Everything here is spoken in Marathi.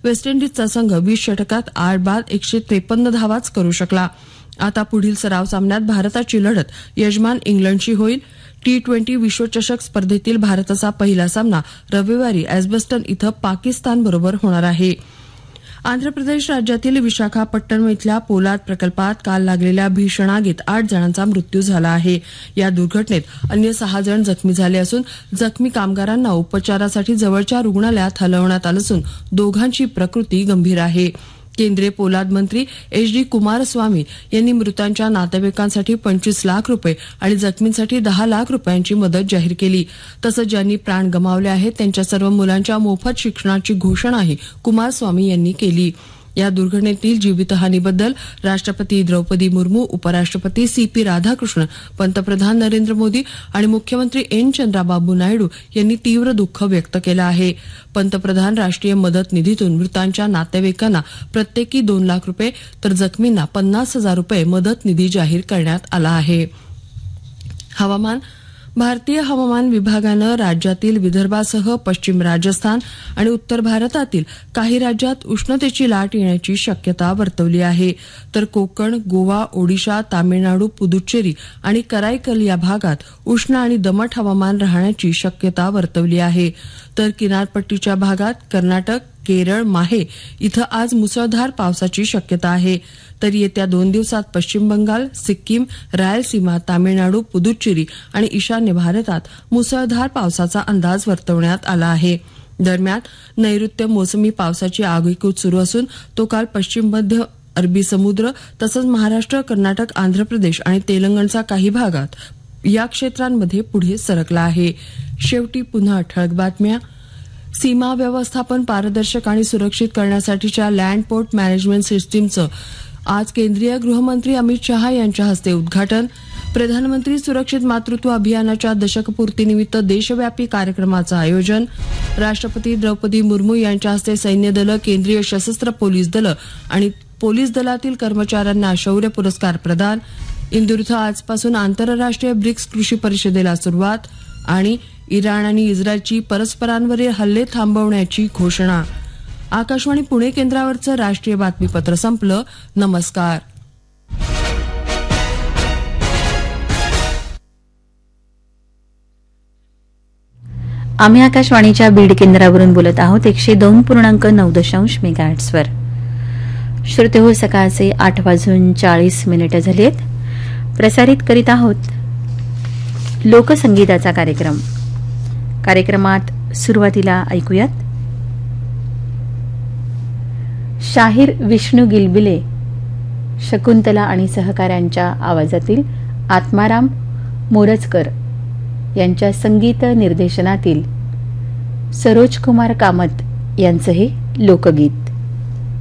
वेस्ट इंडिजचा संघ 20 षटकात 8 बाद 153 धावाच करू शकला. आता पुढील सराव सामन्यात भारताची लढत यजमान इंग्लंडशी होईल. T20 विश्वचषक स्पर्धेतील भारताचा पहिला सामना रविवारी एजबस्टन इथं पाकिस्तानबरोबर होणार आहे. आंध्र प्रदेश राज्यातील विशाखापट्टणम इथल्या पोलाद प्रकल्पात काल लागलेल्या भीषण आगीत 8 जणांचा मृत्यू झाला आहे. या दुर्घटनेत अन्य 6 जण जखमी झाले असून जखमी कामगारांना उपचारासाठी जवळच्या रुग्णालयात हलवण्यात आलं असून दोघांची प्रकृती गंभीर आहे. केंद्रीय पोलाद मंत्री HD कुमारस्वामी यांनी मृतांच्या नातेवाईकांसाठी 25 लाख रुपये आणि जखमींसाठी 10 लाख रुपयांची मदत जाहीर केली. तसंच ज्यांनी प्राण गमावले आहेत त्यांच्या सर्व मुलांच्या मोफत शिक्षणाची घोषणाही कुमारस्वामी यांनी केली. या दुर्घटनेतील जीवितहानीबद्दल राष्ट्रपती द्रौपदी मुर्मू, उपराष्ट्रपती CP राधाकृष्णन, पंतप्रधान नरेंद्र मोदी आणि मुख्यमंत्री N चंद्राबाबू नायडू यांनी तीव्र दुःख व्यक्त केलं आहे. पंतप्रधान राष्ट्रीय मदत निधीतून मृतांच्या नातेवाईकांना प्रत्येकी 2 लाख रुपये तर जखमींना 50,000 रुपये मदत निधी जाहीर करण्यात आला आहे. हवामान. भारतीय हवामान विभागानं राज्यातील विदर्भासह पश्चिम राजस्थान आणि उत्तर भारतातील काही राज्यात उष्णतेची लाट येण्याची शक्यता वर्तवली आहे. तर कोकण, गोवा, ओडिशा, तामिळनाडू, पुदुच्चेरी आणि कराईकल या भागात उष्ण आणि दमट हवामान राहण्याची शक्यता वर्तवली आहे. तर किनारपट्टीच्या भागात कर्नाटक, केरळ, माहे इथं आज मुसळधार पावसाची शक्यता आहे. तर येत्या 2 दिवसात पश्चिम बंगाल, सिक्कीम, रायलसीमा, तामिळनाडू, पुदुच्चेरी आणि ईशान्य भारतात मुसळधार पावसाचा अंदाज वर्तवण्यात आला आहे. दरम्यान नैऋत्य मोसमी पावसाची आगेकूच सुरू असून तो काल पश्चिम मध्य अरबी समुद्र तसंच महाराष्ट्र, कर्नाटक, आंध्र प्रदेश आणि तेलंगणच्या काही भागात या क्षेत्रांमध्ये पुढे सरकला आहे. शेवटी पुन्हा ठळक बातम्या. सीमा व्यवस्थापन पारदर्शक आणि सुरक्षित करण्यासाठीच्या लँड पोर्ट मॅनेजमेंट सिस्टीमचं आज केंद्रीय गृहमंत्री अमित शहा यांच्या हस्ते उद्घाटन. प्रधानमंत्री सुरक्षित मातृत्व अभियानाच्या दशकपूर्तीनिमित्त देशव्यापी कार्यक्रमाचं आयोजन. राष्ट्रपती द्रौपदी मुर्मू यांच्या हस्ते सैन्य दलं, केंद्रीय सशस्त्र पोलीस दलं आणि पोलीस दलातील कर्मचाऱ्यांना शौर्य पुरस्कार प्रदान. इंदूर इथं आजपासून आंतरराष्ट्रीय ब्रिक्स कृषी परिषदेला सुरुवात. आणि इराण आणि इस्रायलची परस्परांवरील हल्ले थांबवण्याची घोषणा. आकाशवाणी पुणे केंद्रावरचं राष्ट्रीय बातमीपत्र संपलं. नमस्कार. आम्ही आकाशवाणीच्या बीड केंद्रावरून बोलत आहोत 102.9 मेगाहर्ट्झवर. श्रोते हो, सकाळचे 8:40 झालेत. प्रसारित करीत आहोत लोकसंगीताचा कार्यक्रम. कार्यक्रमात सुरुवातीला ऐकूयात शाहीर विष्णू गिलबिले, शकुंतला आणि सहकाऱ्यांच्या आवाजातील आत्माराम मोरजकर यांच्या संगीत निर्देशनातील सरोज कुमार कामत यांचं हे लोकगीत.